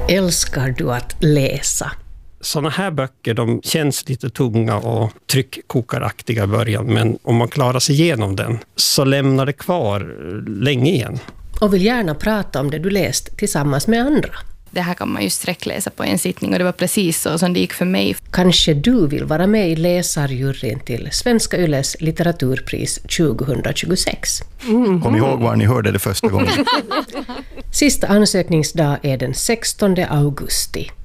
Älskar du att läsa? Sådana här böcker, de känns lite tunga och tryckkokaraktiga i början, men om man klarar sig igenom den så lämnar det kvar länge igen. Och vill gärna prata om det du läst tillsammans med andra. Det här kan man ju sträckläsa på en sittning och det var precis så som det gick för mig. Kanske du vill vara med i läsarjuryn till Svenska Yles litteraturpris 2026. Kom ihåg var ni hörde det första gången. Sista ansökningsdag är den 16 augusti.